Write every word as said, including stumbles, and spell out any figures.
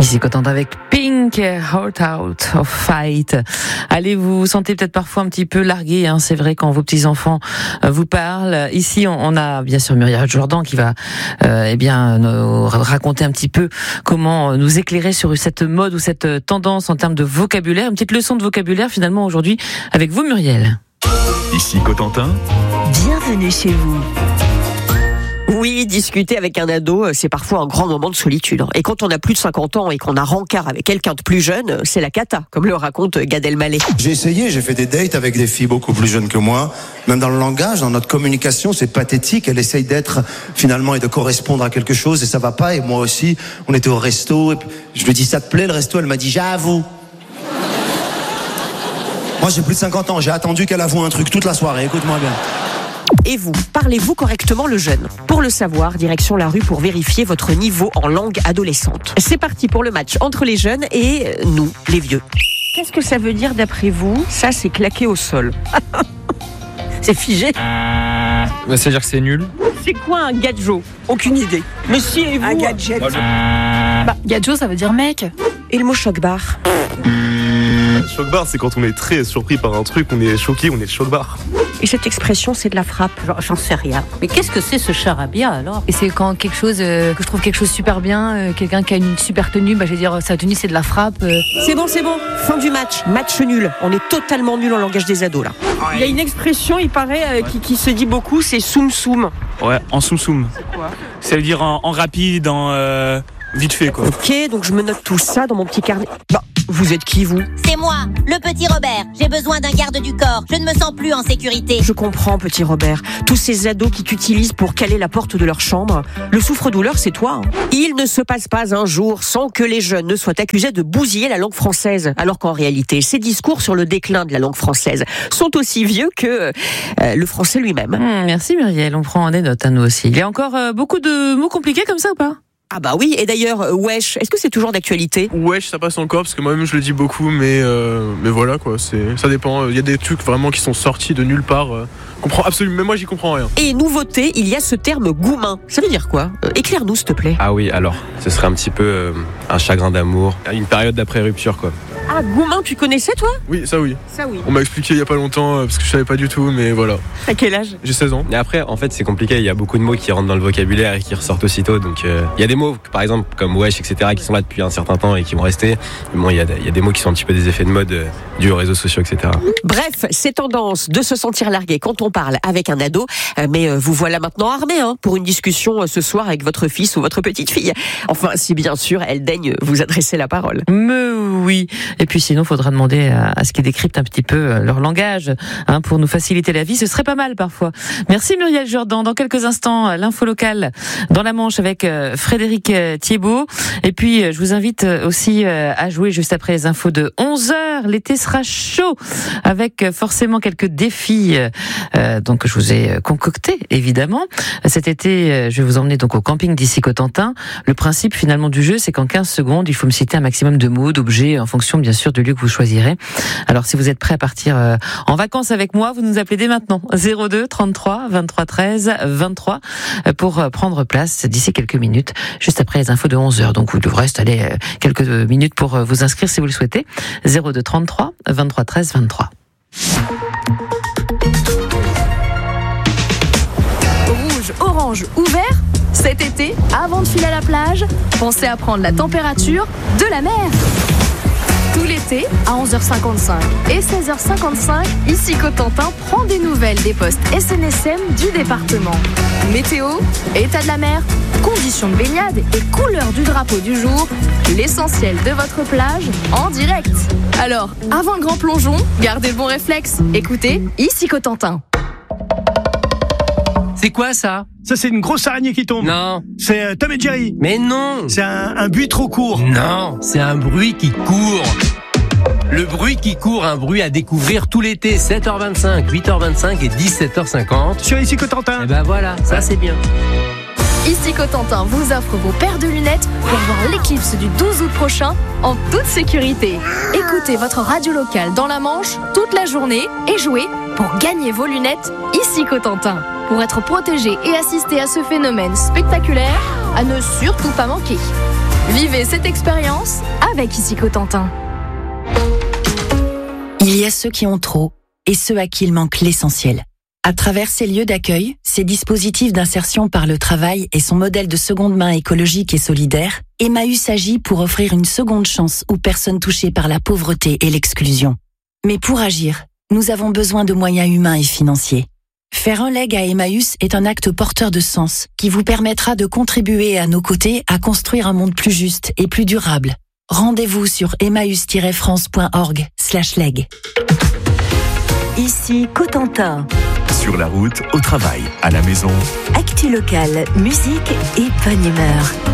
D'ici Cotentin avec Pink, Heart Out of Fight. Allez, vous vous sentez peut-être parfois un petit peu largué, hein, c'est vrai, quand vos petits-enfants vous parlent. Ici, on a bien sûr Muriel Jourdan qui va euh, eh bien, nous raconter un petit peu comment nous éclairer sur cette mode ou cette tendance en termes de vocabulaire. Une petite leçon de vocabulaire finalement aujourd'hui avec vous, Muriel. Ici Cotentin. Bienvenue chez vous. Oui, discuter avec un ado, c'est parfois un grand moment de solitude. Et quand on a plus de cinquante ans et qu'on a rencard avec quelqu'un de plus jeune, c'est la cata, comme le raconte Gad Elmaleh. J'ai essayé, j'ai fait des dates avec des filles beaucoup plus jeunes que moi. Même dans le langage, dans notre communication, c'est pathétique. Elle essaye d'être, finalement, et de correspondre à quelque chose, et ça va pas. Et moi aussi, on était au resto, et je lui ai dit, ça te plaît le resto? Elle m'a dit, j'avoue. Moi, j'ai plus de cinquante ans, j'ai attendu qu'elle avoue un truc toute la soirée, écoute-moi bien. Et vous, parlez-vous correctement le jeune? Pour le savoir, direction la rue pour vérifier votre niveau en langue adolescente. C'est parti pour le match entre les jeunes et nous, les vieux. Qu'est-ce que ça veut dire d'après vous? Ça, c'est claqué au sol. C'est figé. Bah, c'est-à-dire que c'est nul. C'est quoi un gadjo? Aucune idée. Mais si, et vous? Un gadget. Bah, gadjo, ça veut dire mec. Et le mot choc-bar? Choc-bar, c'est quand on est très surpris par un truc, on est choqué, on est choc-bar. Et cette expression, c'est de la frappe? J'en sais rien. Mais qu'est-ce que c'est ce charabia alors? Et c'est quand quelque chose, euh, que je trouve quelque chose super bien, euh, quelqu'un qui a une super tenue, bah je vais dire sa tenue c'est de la frappe. Euh. C'est bon, c'est bon. Fin du match. Match nul. On est totalement nul en langage des ados là. Il y a une expression, il paraît, euh, qui, qui se dit beaucoup, c'est soum soum. Ouais, en soum soum. C'est quoi? Ça veut dire en, en rapide, en euh, vite fait quoi. Ok, donc je me note tout ça dans mon petit carnet. Bah, vous êtes qui vous? C'est moi, le petit Robert. J'ai besoin d'un garde du corps. Je ne me sens plus en sécurité. Je comprends, petit Robert. Tous ces ados qui t'utilisent pour caler la porte de leur chambre. Le souffre-douleur, c'est toi. Hein. Il ne se passe pas un jour sans que les jeunes ne soient accusés de bousiller la langue française. Alors qu'en réalité, ces discours sur le déclin de la langue française sont aussi vieux que euh, le français lui-même. Mmh, merci Muriel, on prend des notes à nous aussi. Il y a encore euh, beaucoup de mots compliqués comme ça ou pas? Ah bah oui, et d'ailleurs, euh, wesh, est-ce que c'est toujours d'actualité? Wesh, ça passe encore, parce que moi-même je le dis beaucoup, mais, euh, mais voilà quoi, c'est, ça dépend. Il y a des trucs vraiment qui sont sortis de nulle part. Euh, comprends absolument, même moi j'y comprends rien. Et nouveauté, il y a ce terme goumin. Ça veut dire quoi? euh, Éclaire-nous s'il te plaît. Ah oui, alors, ce serait un petit peu euh, un chagrin d'amour, une période d'après-rupture quoi. Ah, goumin, tu connaissais toi? Oui, ça oui. Ça oui. On m'a expliqué il y a pas longtemps, euh, parce que je savais pas du tout, mais voilà. À quel âge? J'ai seize ans. Et après, en fait, c'est compliqué, il y a beaucoup de mots qui rentrent dans le vocabulaire et qui ressortent aussitôt, donc euh, il y a des mots, par exemple, comme wesh, et cetera, qui sont là depuis un certain temps et qui vont rester. Mais bon, il y a, il y a des mots qui sont un petit peu des effets de mode euh, dus aux réseaux sociaux, et cetera. Bref, c'est tendance de se sentir largué quand on parle avec un ado, euh, mais euh, vous voilà maintenant armé hein, pour une discussion euh, ce soir avec votre fils ou votre petite fille. Enfin, si bien sûr, elle daigne vous adresser la parole. Mais oui. Et puis sinon, faudra demander à, à ce qu'ils décryptent un petit peu leur langage hein, pour nous faciliter la vie. Ce serait pas mal parfois. Merci Muriel Jourdan. Dans quelques instants, l'info locale dans la Manche avec euh, Frédéric euh, Thiebaud. Et puis, euh, je vous invite aussi euh, à jouer juste après les infos de onze heures. L'été sera chaud avec euh, forcément quelques défis euh, donc je vous ai concocté évidemment. Cet été, euh, je vais vous emmener donc au camping d'ici Cotentin. Le principe finalement du jeu, c'est qu'en quinze secondes, il faut me citer un maximum de mots, d'objets en fonction bien sûr du lieu que vous choisirez. Alors si vous êtes prêts à partir euh, en vacances avec moi, vous nous appelez dès maintenant zéro deux trente-trois vingt-trois treize vingt-trois pour prendre place d'ici quelques minutes, juste après les infos de onze heures. Donc vous devrez installer euh, quelques minutes pour euh, vous inscrire si vous le souhaitez. zéro deux trente-trois vingt-trois treize vingt-trois. Rouge, orange ou vert? Cet été, avant de filer à la plage, pensez à prendre la température de la mer. Tout l'été, à onze heures cinquante-cinq et seize heures cinquante-cinq, ici Cotentin prend des nouvelles des postes S N S M du département. Météo, état de la mer, conditions de baignade et couleur du drapeau du jour, l'essentiel de votre plage en direct. Alors, avant le grand plongeon, gardez le bon réflexe. Écoutez, ici Cotentin. C'est quoi ça? Ça, c'est une grosse araignée qui tombe. Non. C'est euh, Tom et Jerry. Mais non. C'est un, un bruit trop court. Non, c'est un bruit qui court. Le bruit qui court, un bruit à découvrir tout l'été, sept heures vingt-cinq, huit heures vingt-cinq et dix-sept heures cinquante. Sur Ici Cotentin. Et ben voilà, ça c'est bien. Ici Cotentin vous offre vos paires de lunettes pour voir l'éclipse du douze août prochain en toute sécurité. Écoutez votre radio locale dans la Manche toute la journée et jouez pour gagner vos lunettes Ici Cotentin. Pour être protégé et assister à ce phénomène spectaculaire, à ne surtout pas manquer. Vivez cette expérience avec Ici Cotentin. Il y a ceux qui ont trop et ceux à qui il manque l'essentiel. À travers ces lieux d'accueil, ces dispositifs d'insertion par le travail et son modèle de seconde main écologique et solidaire, Emmaüs agit pour offrir une seconde chance aux personnes touchées par la pauvreté et l'exclusion. Mais pour agir, nous avons besoin de moyens humains et financiers. Faire un leg à Emmaüs est un acte porteur de sens qui vous permettra de contribuer à nos côtés à construire un monde plus juste et plus durable. Rendez-vous sur emmaüs tiret france point org slash leg. Ici Cotentin. Sur la route, au travail, à la maison. Actu locale, musique et bonne humeur.